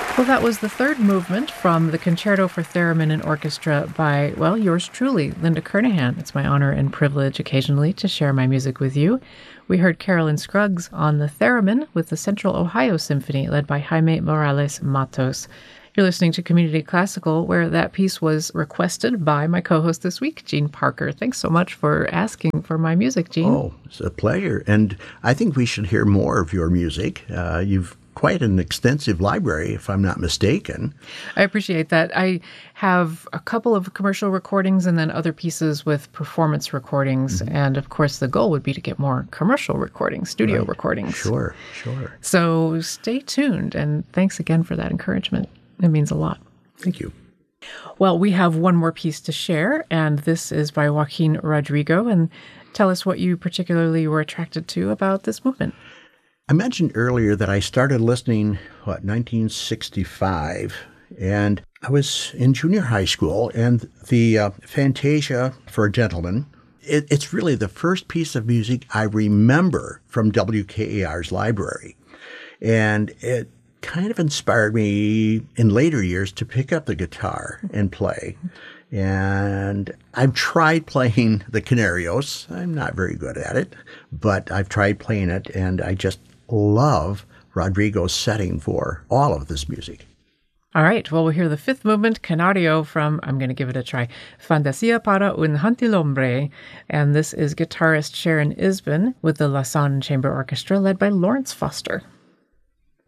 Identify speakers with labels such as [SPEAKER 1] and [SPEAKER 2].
[SPEAKER 1] Well, that was the third movement from the Concerto for Theremin and Orchestra by, well, yours truly, Linda Kernaghan. It's my honor and privilege occasionally to share my music with you. We heard Carolyn Scruggs on the theremin with the Central Ohio Symphony, led by Jaime Morales Matos. You're listening to Community Classical, where that piece was requested by my co-host this week, Jean Parker. Thanks so much for asking for my music, Jean.
[SPEAKER 2] Oh, it's a pleasure. And I think we should hear more of your music. You've quite an extensive library, if I'm not mistaken.
[SPEAKER 1] I appreciate that. I have a couple of commercial recordings and then other pieces with performance recordings. Mm-hmm. And of course, the goal would be to get more commercial recordings, studio recordings.
[SPEAKER 2] Sure.
[SPEAKER 1] So stay tuned. And thanks again for that encouragement. It means a lot.
[SPEAKER 2] Thank you.
[SPEAKER 1] Well, we have one more piece to share, and this is by Joaquin Rodrigo. And tell us what you particularly were attracted to about this movement.
[SPEAKER 2] I mentioned earlier that I started listening, 1965, and I was in junior high school, and the Fantasia for a Gentleman, it's really the first piece of music I remember from WKAR's library. And it kind of inspired me in later years to pick up the guitar and play. And I've tried playing the Canarios. I'm not very good at it, but I've tried playing it, and I just love Rodrigo's setting for all of this music.
[SPEAKER 1] All right. Well, we'll hear the fifth movement, Canario, from, I'm going to give it a try, Fantasia para un Gentilhombre. And this is guitarist Sharon Isbin with the Lausanne Chamber Orchestra, led by Lawrence Foster.